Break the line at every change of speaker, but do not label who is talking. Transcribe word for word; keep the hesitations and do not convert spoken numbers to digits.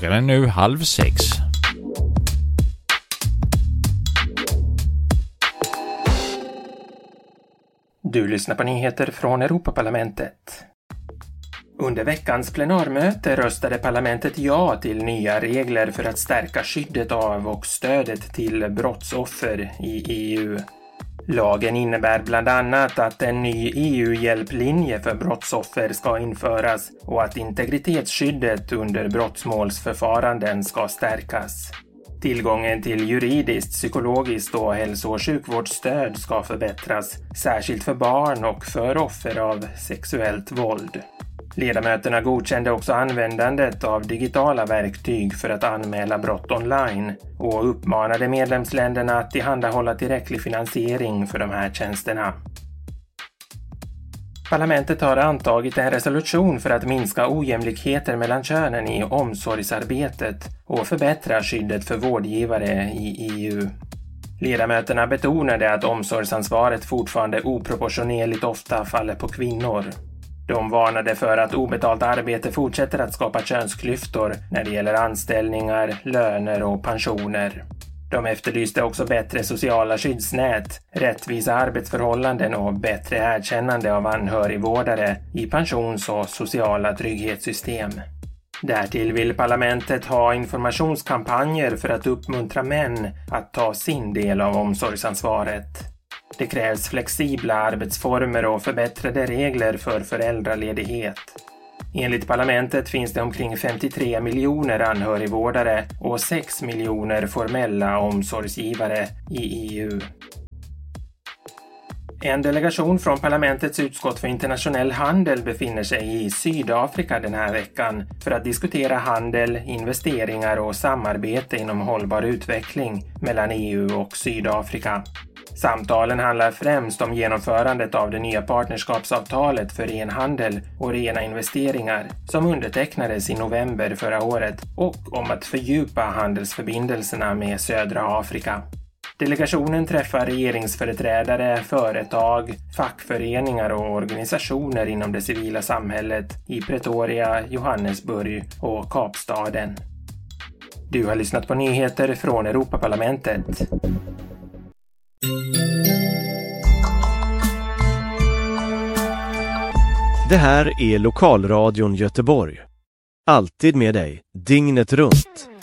Klockan är nu halv sex.
Du lyssnar på nyheter från Europaparlamentet. Under veckans plenarmöte röstade parlamentet ja till nya regler för att stärka skyddet av och stödet till brottsoffer i E U. Lagen innebär bland annat att en ny E U-hjälplinje för brottsoffer ska införas och att integritetsskyddet under brottsmålsförfaranden ska stärkas. Tillgången till juridiskt, psykologiskt och hälso- och sjukvårdsstöd ska förbättras, särskilt för barn och för offer av sexuellt våld. Ledamöterna godkände också användandet av digitala verktyg för att anmäla brott online och uppmanade medlemsländerna att tillhandahålla tillräcklig finansiering för de här tjänsterna. Parlamentet har antagit en resolution för att minska ojämlikheter mellan könen i omsorgsarbetet och förbättra skyddet för vårdgivare i E U. Ledamöterna betonade att omsorgsansvaret fortfarande oproportionerligt ofta faller på kvinnor. De varnade för att obetalt arbete fortsätter att skapa könsklyftor när det gäller anställningar, löner och pensioner. De efterlyste också bättre sociala skyddsnät, rättvisa arbetsförhållanden och bättre erkännande av anhörigvårdare i pensions- och sociala trygghetssystem. Därtill vill parlamentet ha informationskampanjer för att uppmuntra män att ta sin del av omsorgsansvaret. Det krävs flexibla arbetsformer och förbättrade regler för föräldraledighet. Enligt parlamentet finns det omkring femtiotre miljoner anhörigvårdare och sex miljoner formella omsorgsgivare i E U. En delegation från parlamentets utskott för internationell handel befinner sig i Sydafrika den här veckan för att diskutera handel, investeringar och samarbete inom hållbar utveckling mellan E U och Sydafrika. Samtalen handlar främst om genomförandet av det nya partnerskapsavtalet för ren handel och rena investeringar som undertecknades i november förra året och om att fördjupa handelsförbindelserna med södra Afrika. Delegationen träffar regeringsföreträdare, företag, fackföreningar och organisationer inom det civila samhället i Pretoria, Johannesburg och Kapstaden. Du har lyssnat på nyheter från Europaparlamentet.
Det här är Lokalradion Göteborg. Alltid med dig, dygnet runt.